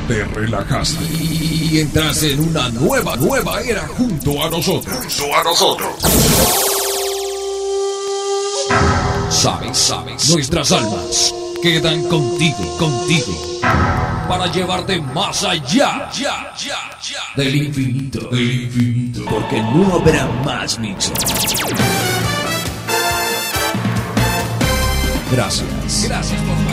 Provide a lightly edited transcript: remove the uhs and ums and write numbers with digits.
te relajaste y entras en una nueva era junto a nosotros. Sabes, nuestras almas quedan contigo, para llevarte más allá del infinito, porque no habrá más mixo. Gracias por